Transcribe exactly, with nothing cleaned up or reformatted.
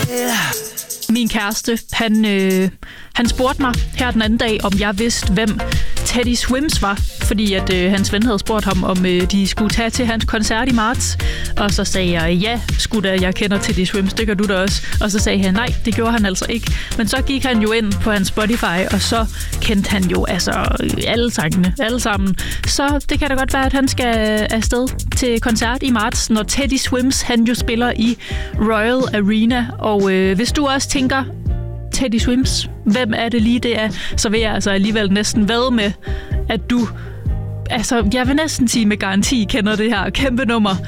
Min kæreste, han, øh, han spurgte mig her den anden dag, om jeg vidste, hvem Teddy Swims var, fordi at øh, hans ven havde spurgt ham, om øh, de skulle tage til hans koncert i marts. Og så sagde jeg, ja, skulle da, jeg kender Teddy Swims, det gør du da også. Og så sagde han, nej, det gjorde han altså ikke. Men så gik han jo ind på hans Spotify, og så kendte han jo altså alle sangene, alle sammen. Så det kan da godt være, at han skal afsted til koncert i marts, når Teddy Swims, han jo spiller i Royal Arena. Og øh, hvis du også tænker, Teddy Swims, hvem er det lige det er, så vil jeg altså alligevel næsten vædde med, at du, altså jeg vil næsten sige med garanti, kender det her kæmpe nummer